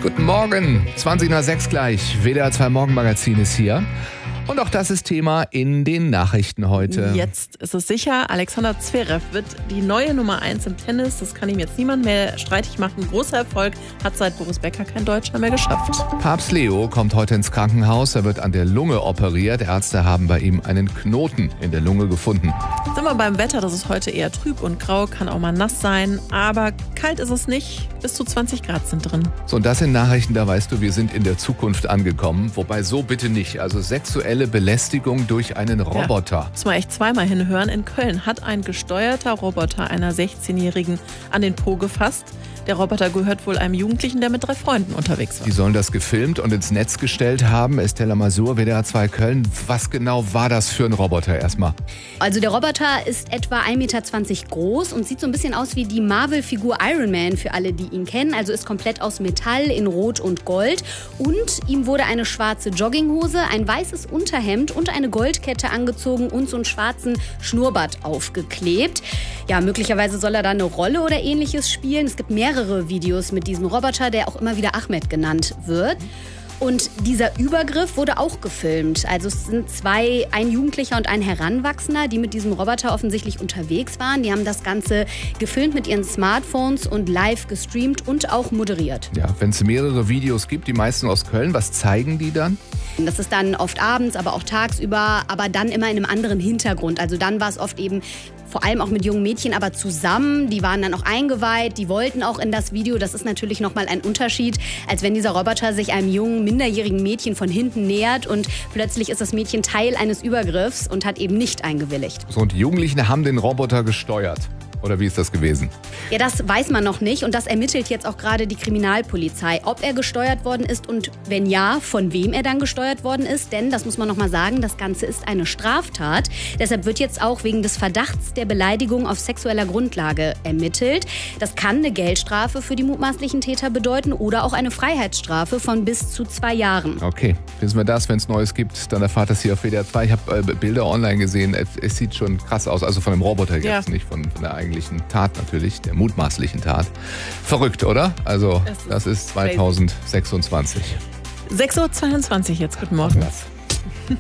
Guten Morgen, 20 nach 6 gleich. WDR 2 Morgenmagazin ist hier. Und auch das ist Thema in den Nachrichten heute. Jetzt ist es sicher, Alexander Zverev wird die neue Nummer 1 im Tennis. Das kann ihm jetzt niemand mehr streitig machen. Großer Erfolg, hat seit Boris Becker kein Deutscher mehr geschafft. Papst Leo kommt heute ins Krankenhaus. Er wird an der Lunge operiert. Ärzte haben bei ihm einen Knoten in der Lunge gefunden. Sind wir beim Wetter, das ist heute eher trüb und grau, kann auch mal nass sein. Aber kalt ist es nicht, bis zu 20 Grad sind drin. So, und das sind Nachrichten, da weißt du, wir sind in der Zukunft angekommen. Wobei so bitte nicht. Also sexuelle Belästigung durch einen Roboter. Ja, muss man echt zweimal hinhören. In Köln hat ein gesteuerter Roboter einer 16-Jährigen an den Po gefasst. Der Roboter gehört wohl einem Jugendlichen, der mit 3 Freunden unterwegs war. Die sollen das gefilmt und ins Netz gestellt haben. Estella Masur, WDR 2 Köln. Was genau war das für ein Roboter erstmal? Also der Roboter ist etwa 1,20 Meter groß und sieht so ein bisschen aus wie die Marvel-Figur Iron Man, für alle, die ihn kennen. Also ist komplett aus Metall in Rot und Gold. Und ihm wurde eine schwarze Jogginghose, ein weißes Unterhemd und eine Goldkette angezogen und so einen schwarzen Schnurrbart aufgeklebt. Ja, möglicherweise soll er da eine Rolle oder ähnliches spielen. Es gibt mehrere Videos mit diesem Roboter, der auch immer wieder Ahmed genannt wird. Und dieser Übergriff wurde auch gefilmt. Also es sind ein Jugendlicher und ein Heranwachsender, die mit diesem Roboter offensichtlich unterwegs waren. Die haben das Ganze gefilmt mit ihren Smartphones und live gestreamt und auch moderiert. Ja, wenn es mehrere Videos gibt, die meisten aus Köln, was zeigen die dann? Das ist dann oft abends, aber auch tagsüber, aber dann immer in einem anderen Hintergrund. Also dann war es oft eben vor allem auch mit jungen Mädchen, aber zusammen. Die waren dann auch eingeweiht, die wollten auch in das Video. Das ist natürlich nochmal ein Unterschied, als wenn dieser Roboter sich einem jungen, minderjährigen Mädchen von hinten nähert und plötzlich ist das Mädchen Teil eines Übergriffs und hat eben nicht eingewilligt. So, und die Jugendlichen haben den Roboter gesteuert. Oder wie ist das gewesen? Ja, das weiß man noch nicht und das ermittelt jetzt auch gerade die Kriminalpolizei, ob er gesteuert worden ist und wenn ja, von wem er dann gesteuert worden ist. Denn, das muss man noch mal sagen, das Ganze ist eine Straftat. Deshalb wird jetzt auch wegen des Verdachts der Beleidigung auf sexueller Grundlage ermittelt. Das kann eine Geldstrafe für die mutmaßlichen Täter bedeuten oder auch eine Freiheitsstrafe von bis zu 2 Jahren. Okay, wissen wir das. Wenn es Neues gibt, dann erfahrt das hier auf WDR 2. Ich habe Bilder online gesehen. Es sieht schon krass aus. Also von dem Roboter jetzt, nicht von der eigentlichen Tat natürlich, der mutmaßlichen Tat. Verrückt, oder? Also das ist 2026. 6:22 Uhr jetzt. Guten Morgen. Das.